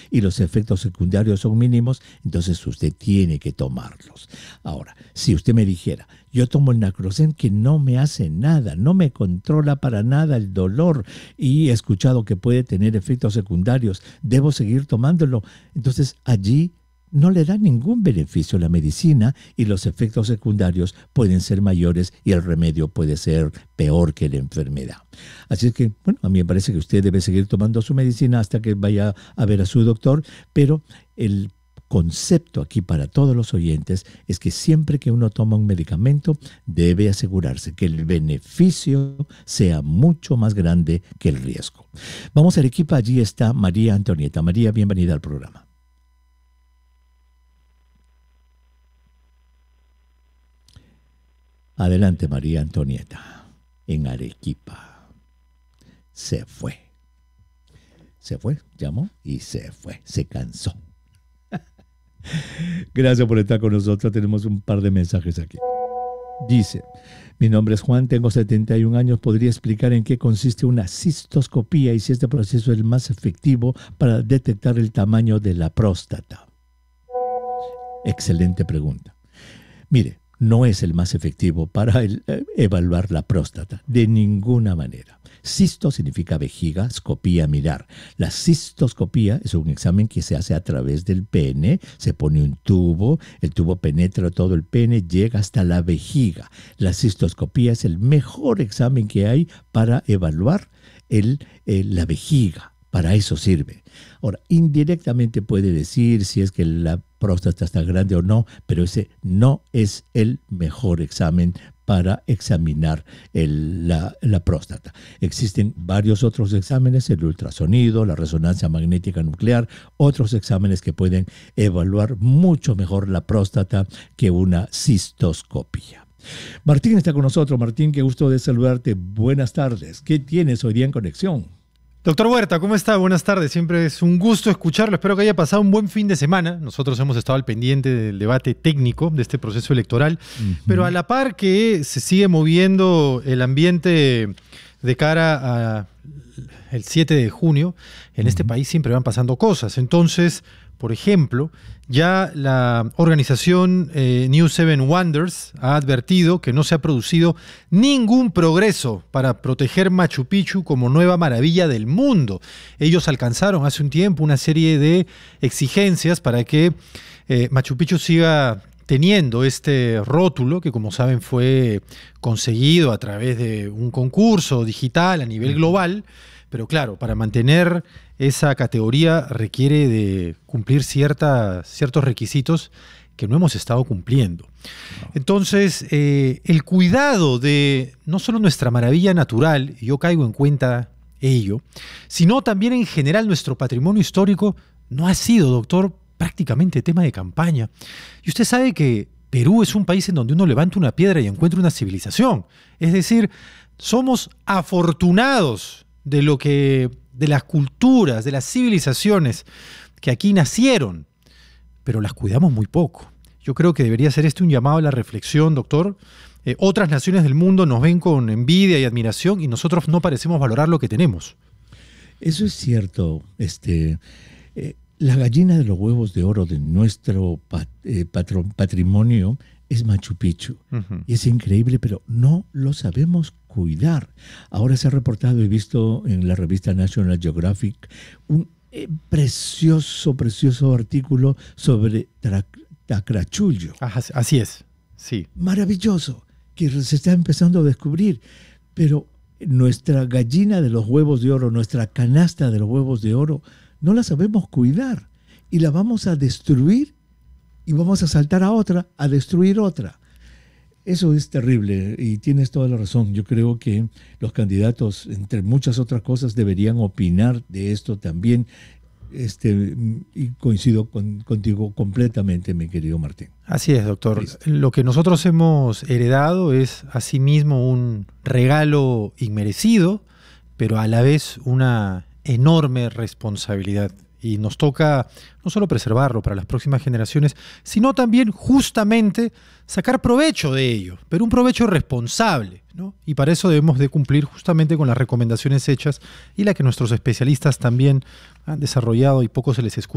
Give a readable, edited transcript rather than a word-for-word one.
y los efectos secundarios son mínimos, entonces usted tiene que tomarlos. Ahora, si usted me dijera, yo tomo el Nacrocen que no me hace nada, no me controla para nada el dolor y he escuchado que puede tener efectos secundarios, ¿debo seguir tomándolo? Entonces allí no le da ningún beneficio a la medicina y los efectos secundarios pueden ser mayores y el remedio puede ser peor que la enfermedad. Así es que, bueno, a mí me parece que usted debe seguir tomando su medicina hasta que vaya a ver a su doctor, pero el concepto aquí para todos los oyentes es que siempre que uno toma un medicamento debe asegurarse que el beneficio sea mucho más grande que el riesgo. Vamos a Arequipa, allí está María Antonieta. María, bienvenida al programa. Adelante, María Antonieta, en Arequipa. Se fue, llamó y se fue, se cansó. Gracias por estar con nosotros, tenemos un par de mensajes aquí. Dice, mi nombre es Juan, tengo 71 años, ¿podría explicar en qué consiste una cistoscopía y si este proceso es el más efectivo para detectar el tamaño de la próstata? Excelente pregunta. Mire, no es el más efectivo para evaluar la próstata, de ninguna manera. Cisto significa vejiga, scopía, mirar. La cistoscopía es un examen que se hace a través del pene, se pone un tubo, el tubo penetra todo el pene, llega hasta la vejiga. La cistoscopía es el mejor examen que hay para evaluar la vejiga. Para eso sirve. Ahora, indirectamente puede decir si es que la próstata está grande o no, pero ese no es el mejor examen para examinar la próstata. Existen varios otros exámenes, el ultrasonido, la resonancia magnética nuclear, otros exámenes que pueden evaluar mucho mejor la próstata que una cistoscopía. Martín está con nosotros. Martín, qué gusto de saludarte. Buenas tardes. ¿Qué tienes hoy día en conexión? Doctor Huerta, ¿cómo está? Buenas tardes. Siempre es un gusto escucharlo. Espero que haya pasado un buen fin de semana. Nosotros hemos estado al pendiente del debate técnico de este proceso electoral, pero a la par que se sigue moviendo el ambiente de cara al 7 de junio, en este país siempre van pasando cosas. Entonces, por ejemplo, ya la organización New Seven Wonders ha advertido que no se ha producido ningún progreso para proteger Machu Picchu como nueva maravilla del mundo. Ellos alcanzaron hace un tiempo una serie de exigencias para que Machu Picchu siga teniendo este rótulo que, como saben, fue conseguido a través de un concurso digital a nivel global. Pero claro, para mantener esa categoría requiere de cumplir ciertos requisitos que no hemos estado cumpliendo. Entonces, el cuidado de no solo nuestra maravilla natural, y yo caigo en cuenta ello, sino también en general nuestro patrimonio histórico no ha sido, doctor, prácticamente tema de campaña. Y usted sabe que Perú es un país en donde uno levanta una piedra y encuentra una civilización. Es decir, somos afortunados de las culturas, de las civilizaciones que aquí nacieron, pero las cuidamos muy poco. Yo creo que debería ser un llamado a la reflexión, doctor. Otras naciones del mundo nos ven con envidia y admiración y nosotros no parecemos valorar lo que tenemos. Eso es cierto. La gallina de los huevos de oro de nuestro patrimonio es Machu Picchu. Y es increíble, pero no lo sabemos cuidar. Ahora se ha reportado, he visto en la revista National Geographic, un precioso artículo sobre Tacrachullo. Así es, sí. Maravilloso, que se está empezando a descubrir. Pero nuestra gallina de los huevos de oro, nuestra canasta de los huevos de oro, no la sabemos cuidar. Y la vamos a destruir y vamos a saltar a otra, a destruir otra. Eso es terrible y tienes toda la razón. Yo creo que los candidatos, entre muchas otras cosas, deberían opinar de esto también. Y coincido contigo completamente, mi querido Martín. Así es, doctor. Lo que nosotros hemos heredado es asimismo un regalo inmerecido, pero a la vez una enorme responsabilidad. Y nos toca no solo preservarlo para las próximas generaciones, sino también justamente sacar provecho de ello, pero un provecho responsable, ¿no? Y para eso debemos de cumplir justamente con las recomendaciones hechas y la que nuestros especialistas también han desarrollado y poco se les escucha.